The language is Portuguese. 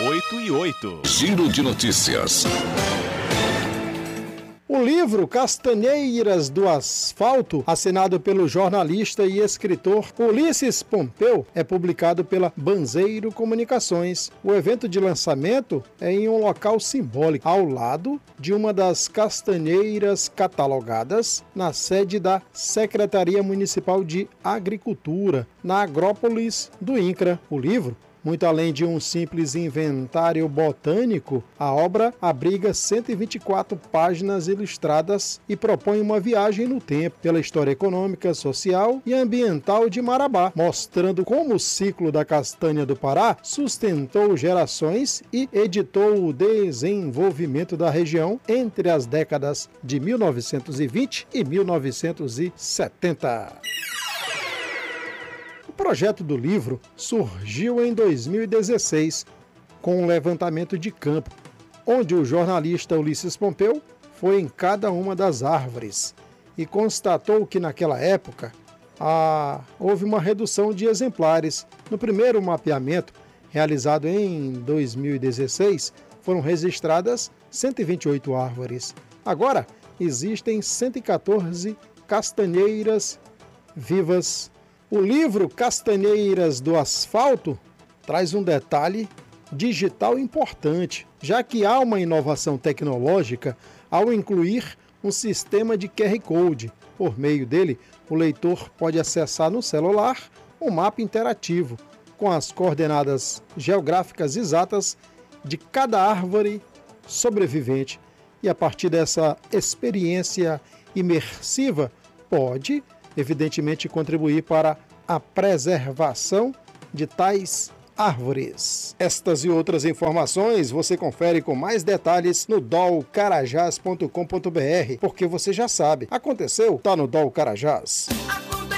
8 e 8. Giro de notícias. O livro Castanheiras do Asfalto, assinado pelo jornalista e escritor Ulisses Pompeu, é publicado pela Banzeiro Comunicações. O evento de lançamento é em um local simbólico, ao lado de uma das castanheiras catalogadas na sede da Secretaria Municipal de Agricultura, na Agrópolis do INCRA. O livro, muito além de um simples inventário botânico, a obra abriga 124 páginas ilustradas e propõe uma viagem no tempo pela história econômica, social e ambiental de Marabá, mostrando como o ciclo da castanha do Pará sustentou gerações e editou o desenvolvimento da região entre as décadas de 1920 e 1970. O projeto do livro surgiu em 2016, com um levantamento de campo, onde o jornalista Ulisses Pompeu foi em cada uma das árvores e constatou que naquela época houve uma redução de exemplares. No primeiro mapeamento, realizado em 2016, foram registradas 128 árvores. Agora, existem 114 castanheiras vivas. O livro Castanheiras do Asfalto traz um detalhe digital importante, já que há uma inovação tecnológica ao incluir um sistema de QR Code. Por meio dele, o leitor pode acessar no celular um mapa interativo com as coordenadas geográficas exatas de cada árvore sobrevivente. E a partir dessa experiência imersiva, pode evidentemente contribuir para a preservação de tais árvores. Estas e outras informações você confere com mais detalhes no dolcarajás.com.br, porque você já sabe, aconteceu, tá no Dol Carajás.